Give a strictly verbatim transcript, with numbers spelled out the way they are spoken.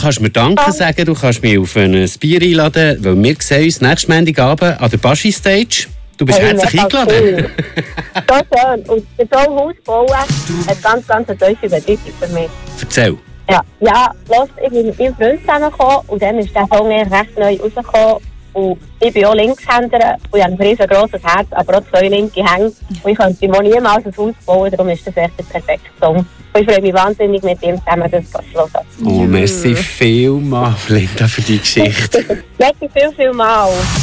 kannst mir Danke sagen, du kannst mich auf ein Bier einladen, weil wir sehen uns nächsten Montagabend an der Baschi-Stage. Du bist hey, herzlich eingeladen. Cool. So schön. Und das Haus bauen hat ganz, ganz eine tiefe Bedeutung für mich. Erzähl. Ja, ja, los, ich bin mit meinem Freund zusammengekommen und dann ist der Song recht neu rausgekommen. Und ich bin auch Linkshänder und ich habe ein riesengroßes Herz, aber auch zwei linke Hände. Und ich könnte mir niemals ein Haus bauen, darum ist das echt der perfekte Song. Und ich freue mich wahnsinnig, mit ihm zusammen das zu hören. Oh, merci vielmals, Linda, für die Geschichte. Merci viel, viel mal.